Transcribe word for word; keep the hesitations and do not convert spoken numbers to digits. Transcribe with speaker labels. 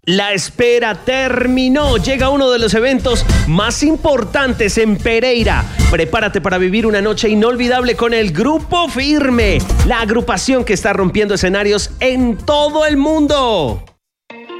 Speaker 1: La espera terminó. Llega uno de los eventos más importantes en Pereira. Prepárate para vivir una noche inolvidable con el Grupo Firme, la agrupación que está rompiendo escenarios en todo el mundo.